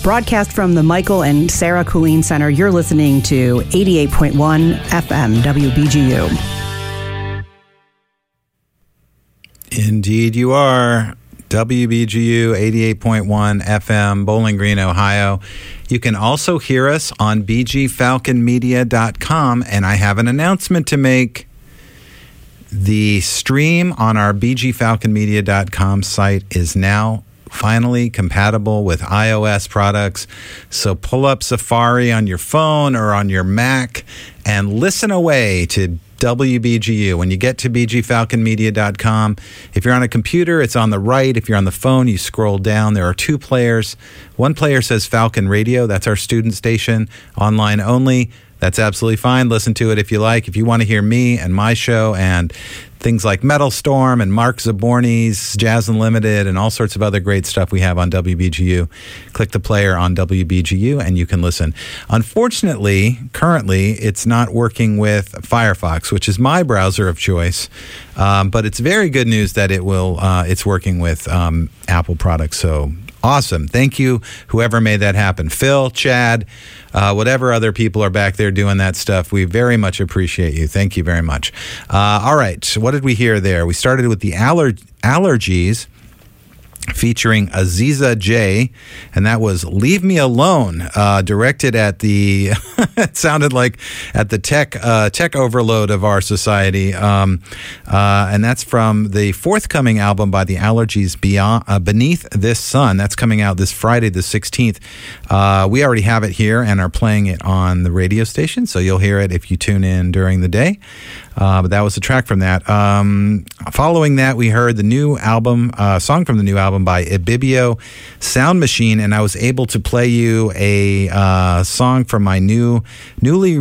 Broadcast from the Michael and Sarah Colleen Center, you're listening to 88.1 FM WBGU. Indeed you are. WBGU 88.1 FM, Bowling Green, Ohio. You can also hear us on bgfalconmedia.com, and I have an announcement to make. The stream on our bgfalconmedia.com site is now finally compatible with iOS products. So pull up Safari on your phone or on your Mac and listen away to WBGU. When you get to bgfalconmedia.com, if you're on a computer, it's on the right. If you're on the phone, you scroll down. There are two players. One player says Falcon Radio. That's our student station, online only. That's absolutely fine. Listen to it if you like. If you want to hear me and my show and things like Metal Storm and Mark Zaborni's Jazz Unlimited and all sorts of other great stuff we have on WBGU, click the player on WBGU and you can listen. Unfortunately, currently, it's not working with Firefox, which is my browser of choice. But it's very good news that it's working with Apple products. So awesome. Thank you, whoever made that happen. Phil, Chad, whatever other people are back there doing that stuff. We very much appreciate you. Thank you very much. All right. What did we hear there? We started with the Allergies featuring Aziza J, and that was Leave Me Alone, directed at the, it sounded like at the tech overload of our society. And that's from the forthcoming album by the Allergies, Beneath This Sun. That's coming out this Friday, the 16th. We already have it here and are playing it on the radio station, so you'll hear it if you tune in during the day. But that was the track from that. Following that, we heard the new album, song from the new album by Ibibio Sound Machine, and I was able to play you a song from my newly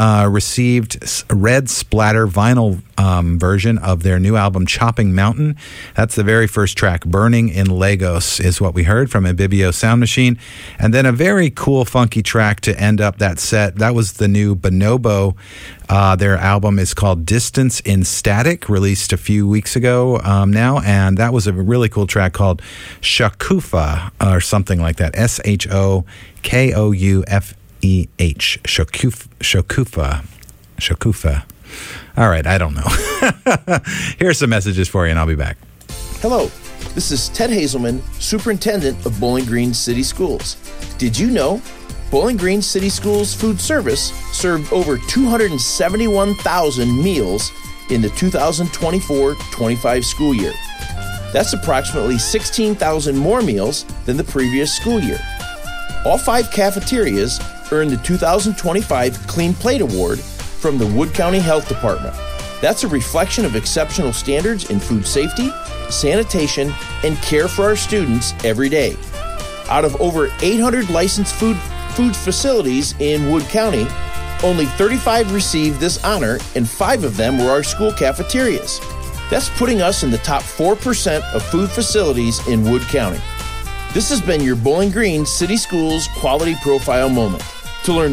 received Red Splatter vinyl version of their new album, Chopping Mountain. That's the very first track. Burning in Lagos is what we heard from Ibibio Sound Machine. And then a very cool, funky track to end up that set. That was the new Bonobo. Their album is called Distance in Static, released a few weeks ago now, and that was a really cool track called Shakufa, or something like that. Shokoufeh. Shakufa. All right, I don't know. Here's some messages for you, and I'll be back. Hello, this is Ted Hazelman, Superintendent of Bowling Green City Schools. Did you know Bowling Green City Schools Food Service served over 271,000 meals in the 2024-25 school year. That's approximately 16,000 more meals than the previous school year. All 5 cafeterias earned the 2025 Clean Plate Award from the Wood County Health Department. That's a reflection of exceptional standards in food safety, sanitation, and care for our students every day. Out of over 800 licensed food facilities in Wood County, only 35 received this honor, and 5 of them were our school cafeterias. That's putting us in the top 4% of food facilities in Wood County. This has been your Bowling Green City Schools Quality Profile Moment. To learn